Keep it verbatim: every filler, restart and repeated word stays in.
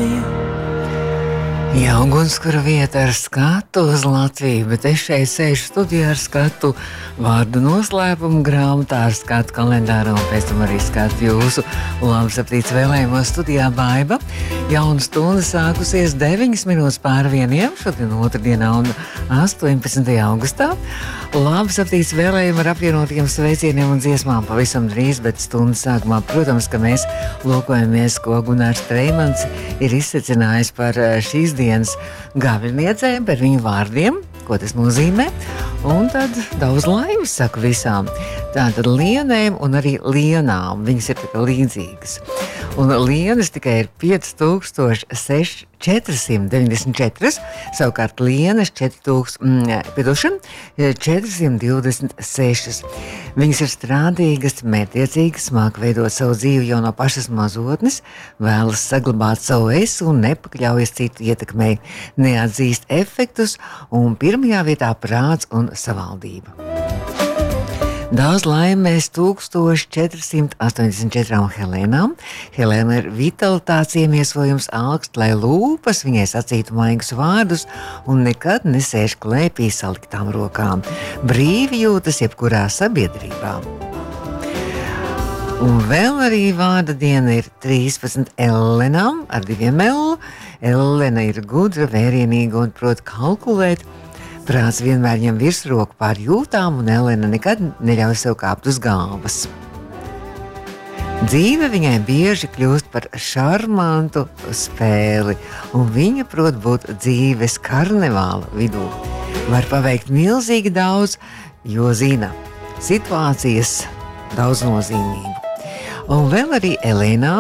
Jā, ugunskura vieta ar skatu uz Latviju, bet es šeit sēžu studijā ar skatu vārdu noslēpumu grāmatā, ar skatu kalendāru un pēc tam arī skatu jūsu labi saprīts vēlējumos studijā Baiba. Jauna stunda sākusies deviņas minūtes pār vieniem, šodien otrdienā un astoņpadsmitajā augustā. Labi saprīts vēlējumi ar apvienotiem sveicieniem un dziesmām pavisam drīz, bet stundas sākumā, protams, ka mēs lūkojamies, ko Gunārs Treimans ir izsecinājis par šīs dienas gavļniecēm, par viņu vārdiem, ko tas nozīmē, un tad daudz laimes saku visām. Tātad lienēm un arī lienām, viņas ir tā kā līdzīgas. Un lienas tikai ir pieci tūkstoši četri simti deviņdesmit četri, savukārt lienas četri simti divdesmit seši. Viņas ir strādīgas, mērķtiecīgas, māk veidot savu dzīvi jau no pašas mazotnes, vēlas saglabāt savu esu un nepakļaujas citu ietekmei, neatzīst efektus un pirmajā vietā prāts un savaldība. Daudz laimēs tūkstoš četri simti astoņdesmit četrām Helēnām. Helēna ir vitalitātes iemiesojums, augst, lai lūpas viņai sacītu maigus vārdus un nekad nesēž klēpī saliktām rokām. Brīvi jūtas jebkurā sabiedrībā. Un vēl arī vārda diena ir trīspadsmit Ellenām ar diviem L. Ellena ir gudra, vērienīga un prot kalkulēt. Prāts vienmēr ņem virsroku pār jūtām, un Elena nekad neļauj sev kāpt uz galvas. Dzīve viņai bieži kļūst par šarmantu spēli, un viņa prot būt dzīves karnevāla vidū. Var paveikt milzīgi daudz, jo zina situācijas daudz nozīmību. Un vēl arī Elēnā